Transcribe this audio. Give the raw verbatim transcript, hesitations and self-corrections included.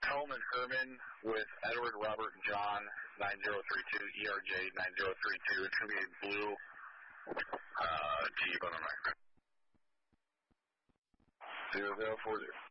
Coleman Herman with Edward Robert John nine zero three two, E R J nine zero three two. It's going to be a blue uh, Jeep on the microphone. zero zero four zero.